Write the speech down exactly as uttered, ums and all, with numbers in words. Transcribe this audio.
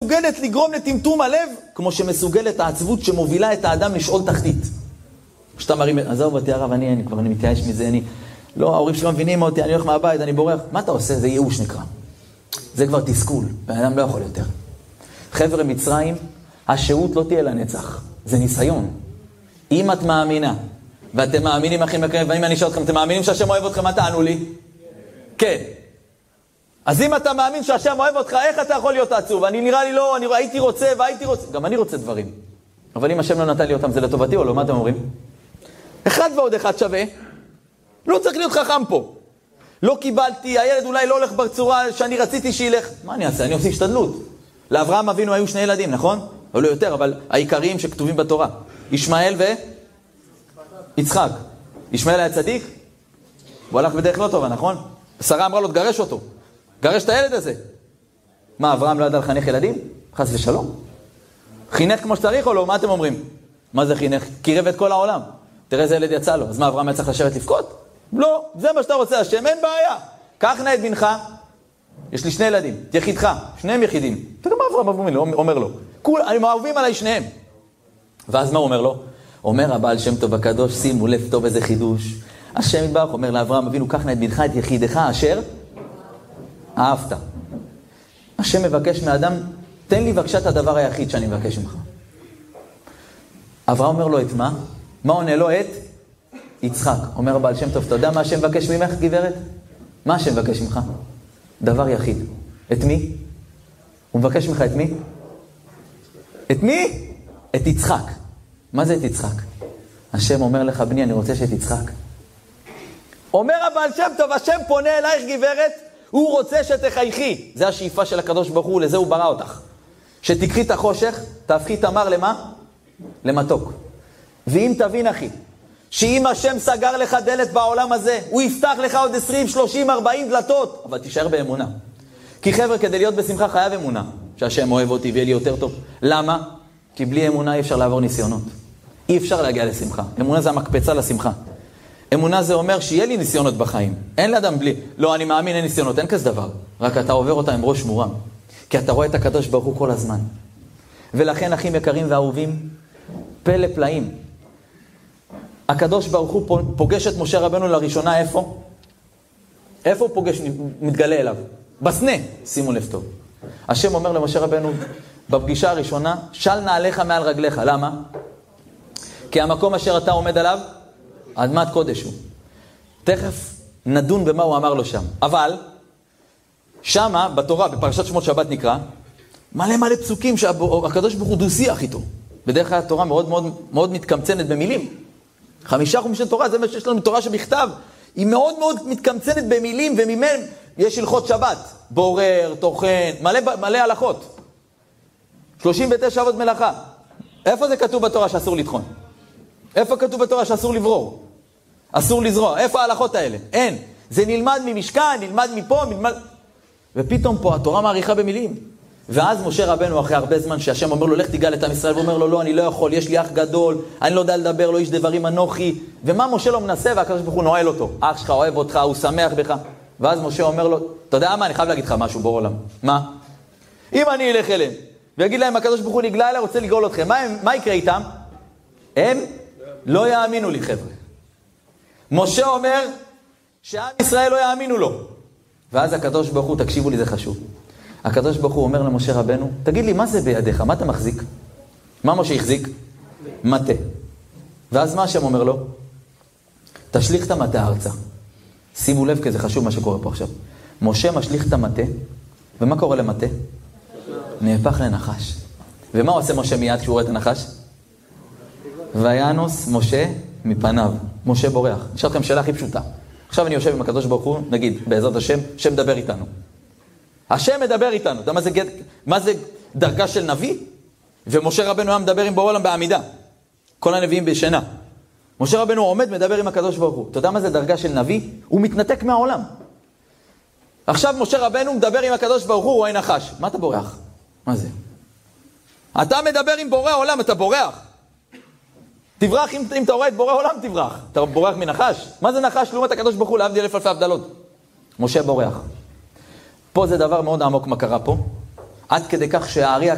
מסוגלת לגרום לטמטום הלב, כמו שמסוגלת העצבות שמובילה את האדם לשאול תחתית. כשאתה מרים, עזוב אותי הרב, אני, אני כבר אני מתייאש מזה, אני... לא, ההורים שלא מבינים אותי, אני הולך מהבית, אני בורח. מה אתה עושה? זה ייאוש נקרא. זה כבר תסכול, והאדם לא יכול יותר. חבר'ה מצרים, השהות לא תהיה לנצח. זה ניסיון. אם את מאמינה, ואתם מאמינים אחים יקרים, ואם אני אשאל אתכם, אתם מאמינים שהשם אוהב אתכם, מה תענו לי? כן. אז אם אתה מאמין שהשם אוהב אותך, איך אתה יכול להיות עצוב? אני נראה לי לא, אני הייתי רוצה והייתי רוצה. גם אני רוצה דברים. אבל אם השם לא נתן לי אותם, זה לטובתי או לא? מה אתם אומרים? אחד ועוד אחד שווה. לא צריך להיות חכם פה. לא קיבלתי, הילד אולי לא הולך בצורה שאני רציתי שילך. מה אני אעשה? אני עושה השתדלות. לאברהם אבינו היו שני ילדים, נכון? או לא יותר, אבל העיקריים שכתובים בתורה. ישמעאל ויצחק. ישמעאל היה צדיק? הוא הלך בדרך לא טובה, נכון? שרה אמרה לו, תגרש אותו. גרש את הילד הזה. מה, אברהם לא ידע לחנך ילדים? חס ושלום. חינך כמו שצריך או לא? מה אתם אומרים? מה זה חינך? קירב את כל העולם. תראה איזה ילד יצא לו. אז מה, אברהם היה צריך לשבת לפקוד? לא, זה מה שאתה רוצה, השם, אין בעיה. קח נא את בנך. יש לי שני ילדים, יחידך, שניהם יחידים. תראה מה אברהם אבינו אומר לו. כול, הם אוהבים עליי שניהם. ואז מה הוא אומר לו? אומר הבעל שם טוב הקדוש, שימו לב טוב איזה חידוש. השם יתברך אומר לאברהם אבינו, קח נא את בנך, את יחידך אשר אהבת. השם מבקש מאדם, תן לי בבקשה את הדבר היחיד שאני מבקש ממך. אברהם אומר לו את מה? מה עונה לו? את יצחק. אומר הבעל שם טוב, אתה יודע מה השם מבקש ממך, גברת? מה השם מבקש ממך? דבר יחיד. את מי? הוא מבקש ממך את מי? את מי? את יצחק. מה זה את יצחק? השם אומר לך, בני, אני רוצה שאת יצחק. אומר הבעל שם טוב, השם פונה אלייך גברת, הוא רוצה שתחייכי. זה השאיפה של הקדוש ברוך הוא, לזה הוא ברא אותך. שתקחי את החושך, תהפכי את המר למה? למתוק. ואם תבין אחי, שאם השם סגר לך דלת בעולם הזה, הוא יפתח לך עוד עשרים, שלושים, ארבעים דלתות, אבל תישאר באמונה. כי חבר'ה, כדי להיות בשמחה חייב אמונה, שהשם אוהב אותי ויהיה לי יותר טוב. למה? כי בלי אמונה אי אפשר לעבור ניסיונות. אי אפשר להגיע לשמחה. אמונה זה המקפצה לשמחה. אמונה זה אומר שיהיה לי ניסיונות בחיים. אין לאדם בלי, לא, אני מאמין, אין ניסיונות, אין כזה דבר. רק אתה עובר אותה עם ראש מורם. כי אתה רואה את הקדוש ברוך הוא כל הזמן. ולכן, אחים יקרים ואהובים, פלא פלאים. הקדוש ברוך הוא פוגש את משה רבנו לראשונה איפה? איפה הוא פוגש, מתגלה אליו? בסנה, שימו לב טוב. השם אומר למשה רבנו, בפגישה הראשונה, של נעליך מעל רגליך. למה? כי המקום אשר אתה עומד עליו, אדמת קודש הוא. תכף נדון במה הוא אמר לו שם. אבל, שמה, בתורה, בפרשת שמות שבת נקרא, מלא מלא פסוקים שהקדוש ברוך הוא דו-שיח איתו. בדרך כלל התורה מאוד מאוד, מאוד מתקמצנת במילים. חמישה חומשי תורה, זה מה שיש לנו תורה שבכתב. היא מאוד מאוד מתקמצנת במילים, וממנו יש הלכות שבת. בורר, תוכן, מלא, מלא הלכות. שלושים ותשע אבות מלאכה. איפה זה כתוב בתורה שאסור לטחון? איפה כתוב בתורה שאסור לברור? אסור לזרוע. איפה ההלכות האלה? אין. זה נלמד ממשכן, נלמד מפה, נלמד... ופתאום פה התורה מעריכה במילים. ואז משה רבנו אחרי הרבה זמן שהשם אומר לו, לך תיגל את עם ישראל, ואומר לו, לא, אני לא יכול, יש לי אח גדול, אני לא יודע לדבר, לא איש דברים אנוכי. ומה משה לא מנסה, והקדוש ברוך הוא נועל אותו. אח שלך אוהב אותך, הוא שמח בך. ואז משה אומר לו, אתה יודע מה? אני חייב להגיד לך משהו בור עולם. מה? אם אני אלך אליהם, ויגיד להם, הקדוש ברוך הוא נגלה אליי, רוצה לגאול אתכם. מה, מה יקרה איתם? הם לא יאמינו לי, חבר'ה. משה אומר שעם ישראל לא יאמינו לו. ואז הקדוש ברוך הוא, תקשיבו לי, זה חשוב. הקדוש ברוך הוא אומר למשה רבנו, תגיד לי, מה זה בידיך? מה אתה מחזיק? מה משה החזיק? מטה. ואז מה השם אומר לו? תשליך את המטה ארצה. שימו לב, כי זה חשוב מה שקורה פה עכשיו. משה משליך את המטה, ומה קורה למטה? נהפך לנחש. ומה עושה משה מיד כשהוא רואה את הנחש? וינוס משה מפניו. משה בורח. נשאר לכם שאלה הכי פשוטה. עכשיו אני יושב עם הקדוש ברוך הוא, נגיד, בעזרת השם, השם מדבר איתנו. השם מדבר איתנו. אתה יודע מה זה, מה זה דרגה של נביא? ומשה רבנו היה מדבר עם בעולם בעמידה. כל הנביאים בשינה. משה רבנו עומד, מדבר עם הקדוש ברוך הוא. אתה יודע מה זה דרגה של נביא? הוא מתנתק מהעולם. עכשיו משה רבנו מדבר עם הקדוש ברוך הוא, הוא אין נחש. מה אתה בורח? מה זה? אתה מדבר עם בורא העולם, אתה בורח. תברח, אם, אם אתה רואה את בורא העולם, תברח. אתה בורח מנחש. מה זה נחש? לעומת הקדוש ברוך הוא, להבדיל אלף אלפי הבדלות. משה בורח. פה זה דבר מאוד עמוק מה קרה פה. עד כדי כך שהארי